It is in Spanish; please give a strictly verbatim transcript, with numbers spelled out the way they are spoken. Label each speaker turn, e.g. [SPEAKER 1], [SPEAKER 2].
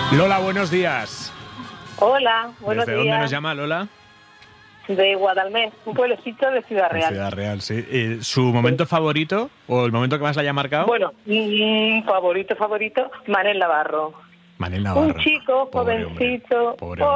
[SPEAKER 1] Lola, buenos días.
[SPEAKER 2] Hola, buenos
[SPEAKER 1] ¿Desde
[SPEAKER 2] días.
[SPEAKER 1] dónde nos llama Lola?
[SPEAKER 2] De Guadalmés, un pueblecito de Ciudad
[SPEAKER 1] De
[SPEAKER 2] Real.
[SPEAKER 1] Ciudad Real, sí. ¿Y su momento sí. favorito o el momento que más le haya marcado?
[SPEAKER 2] Bueno, mi favorito, favorito, Manel Navarro.
[SPEAKER 1] Manel Navarro.
[SPEAKER 2] Un chico
[SPEAKER 1] Pobre
[SPEAKER 2] jovencito.
[SPEAKER 1] Hombre. Pobre hombre.